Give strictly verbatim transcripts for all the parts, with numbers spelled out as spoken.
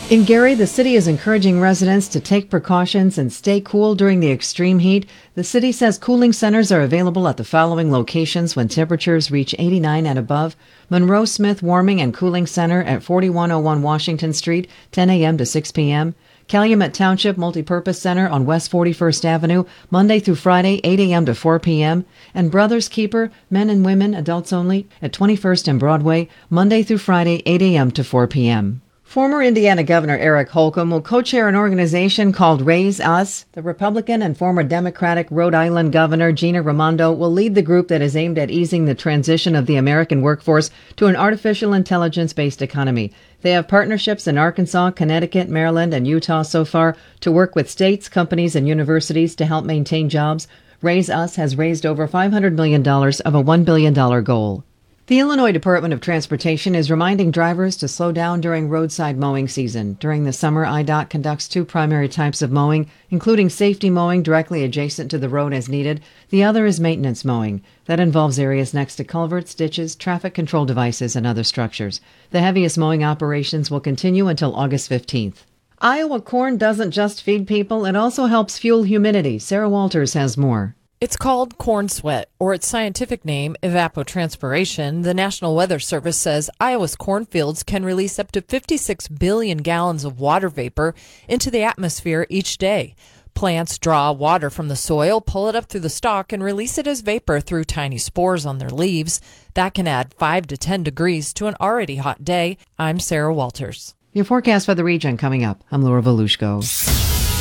In Gary, the city is encouraging residents to take precautions and stay cool during the extreme heat. The city says cooling centers are available at the following locations when temperatures reach eighty-nine and above. Monroe Smith Warming and Cooling Center at forty-one oh one Washington Street, ten a.m. to six p.m. Calumet Township Multipurpose Center on West forty-first Avenue, Monday through Friday, eight a.m. to four p.m. And Brothers Keeper, men and women, adults only, at twenty-first and Broadway, Monday through Friday, eight a.m. to four p.m. Former Indiana Governor Eric Holcomb will co-chair an organization called Raise Us. The Republican and former Democratic Rhode Island Governor Gina Raimondo will lead the group that is aimed at easing the transition of the American workforce to an artificial intelligence-based economy. They have partnerships in Arkansas, Connecticut, Maryland, and Utah so far to work with states, companies, and universities to help maintain jobs. Raise Us has raised over five hundred million dollars of a one billion dollars goal. The Illinois Department of Transportation is reminding drivers to slow down during roadside mowing season. During the summer, I D O T conducts two primary types of mowing, including safety mowing directly adjacent to the road as needed. The other is maintenance mowing. That involves areas next to culverts, ditches, traffic control devices, and other structures. The heaviest mowing operations will continue until August fifteenth. Iowa corn doesn't just feed people, it also helps fuel humidity. Sarah Walters has more. It's called corn sweat, or its scientific name, evapotranspiration. The National Weather Service says Iowa's cornfields can release up to fifty-six billion gallons of water vapor into the atmosphere each day. Plants draw water from the soil, pull it up through the stalk, and release it as vapor through tiny spores on their leaves. That can add five to ten degrees to an already hot day. I'm Sarah Walters. Your forecast for the region coming up. I'm Laura Volushko.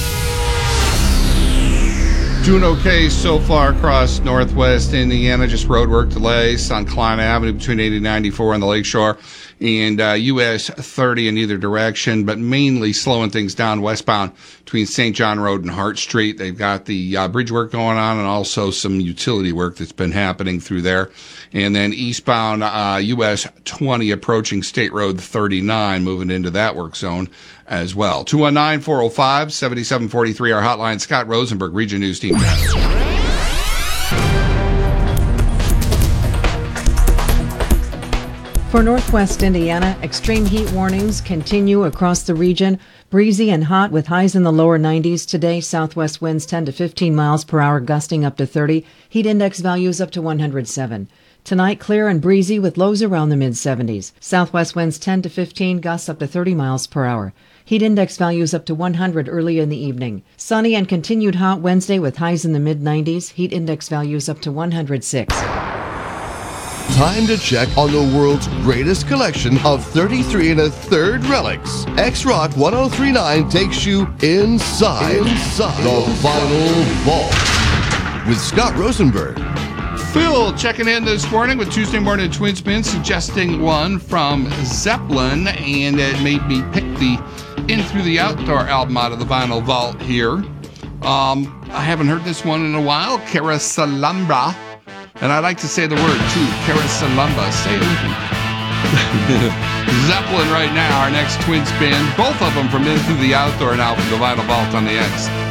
Doing okay so far across northwest Indiana. Just road work delays on Klein Avenue between eighty and ninety-four on the lakeshore, and uh, U S thirty in either direction, but mainly slowing things down westbound between Saint John Road and Hart Street. They've got the uh, bridge work going on and also some utility work that's been happening through there. And then eastbound uh, U S twenty approaching State Road thirty-nine, moving into that work zone as well. two one nine, four oh five, seven seven four three, our hotline. Scott Rosenberg, Region News Team. For northwest Indiana, extreme heat warnings continue across the region. Breezy and hot with highs in the lower nineties today. Southwest winds ten to fifteen miles per hour, gusting up to thirty. Heat index values up to one hundred seven. Tonight, clear and breezy with lows around the mid-seventies. Southwest winds ten to fifteen, gusts up to thirty miles per hour. Heat index values up to one hundred early in the evening. Sunny and continued hot Wednesday with highs in the mid-nineties. Heat index values up to one hundred six. Time to check on the world's greatest collection of thirty-three and a third relics. X-Rock ten thirty-nine takes you inside, inside the Vinyl Vault with Scott Rosenberg. Phil checking in this morning with Tuesday Morning Twin Spin, suggesting one from Zeppelin, and it made me pick the In Through the Outdoor album out of the Vinyl Vault here. Um, I haven't heard this one in a while, Carasalambra, and I like to say the word too, Carasalamba. Say it with me. Zeppelin right now, our next Twin Spin, both of them from In Through the Outdoor, now from the Vinyl Vault on the X.